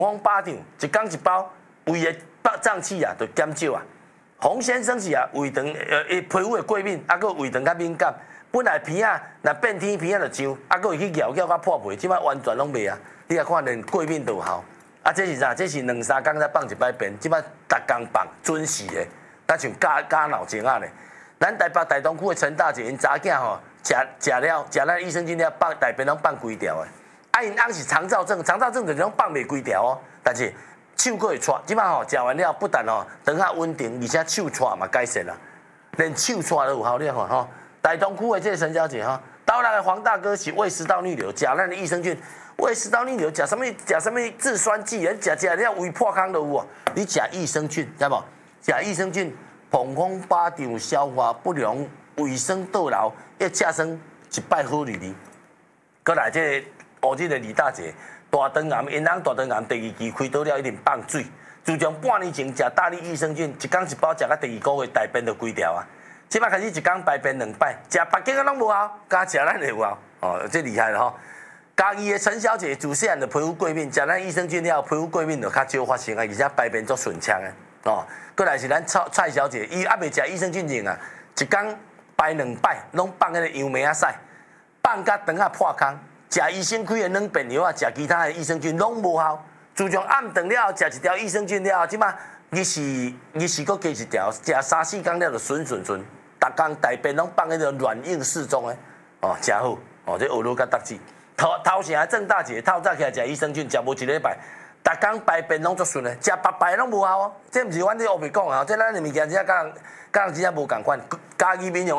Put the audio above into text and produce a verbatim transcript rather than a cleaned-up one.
我巴掌一缸一包，胃的饱胀气啊，就减少啊。洪先生是啊，胃肠呃，伊皮肤的过敏，啊，佮胃肠较敏感。本来鼻啊，若变天鼻啊就痒，啊，佮会去咬咬甲破皮，即摆完全拢袂啊。你啊看连过敏都有效。啊，这是啥？这是两三工才放一摆便，即摆逐工放，准时的，咱像加加脑精啊咧。咱台北大东区的陈大姐因查囝吼，食食了食咱益生菌了，放大便拢放规条的。啊，因翁是肠燥症，肠燥症就是拢放袂规条哦，但是。手佫会喘，即摆吼食完了，不但吼肠下稳定，而且手喘嘛改善啦，连手喘都有效，你看吼。大东区的这个陈小姐吼，刀来的黄大哥是胃食道逆流，食咱的益生菌，胃食道逆流食什么？食什么制酸剂？人食食了胃破康都有哦。你食益生菌，知无？食益生菌，膀胱巴掌消化不良、胃酸倒流，要食生一摆好日子。过来这乌日的李大姐。大肠癌，因翁大肠癌第二期开刀了，一定放水。自从半年前食大力益生菌，一缸一包，食到第二个月大便就规条啊。即摆开始一缸排便两摆，食别间个拢无效，加食咱就有效。哦，这厉害了吼！嘉义的陈小姐自细汉就皮肤过敏，食咱益生菌了，皮肤过敏就较少发生啊，而且排便足顺畅的。哦，过来是咱蔡蔡小姐，伊还未食益生菌前啊，一缸排两摆，拢放迄个杨梅啊屎，放甲肠啊破空。食医生开的软便药啊，食其他的益生菌拢无效。自从暗顿了后，食一条益生菌了后，即摆日时日时搁加一条，食三四工了就顺顺顺，逐工大便拢放迄个软硬适中的，哦，真好。哦，这学路甲得志。头头前郑大姐透早起来食益生菌，食无一礼拜，逐工排便拢足顺的，食白白拢无效哦。这毋是阮咧后面讲啊，这咱的物件真正甲人甲人真正无共款，家己民用。